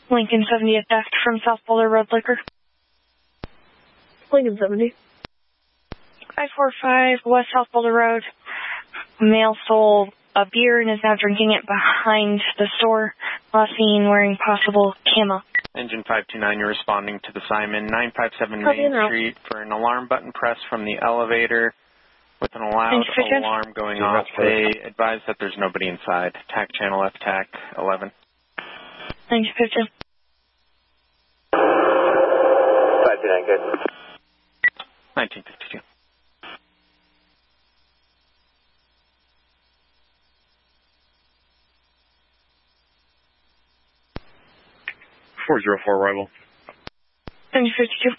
Lincoln 70 attacked from South Boulder Road Liquor. Lincoln 70. 545 West South Boulder Road. Male stole a beer and is now drinking it behind the store. Last seen wearing possible camo. Engine 529, you're responding to the Simon 957 Main Street for an alarm button press from the elevator with an loud alarm going off. They advise that there's nobody inside. TAC channel F TAC 11. Thanks, 15. 529, good. 1952. Four arrival. Thanks, 52.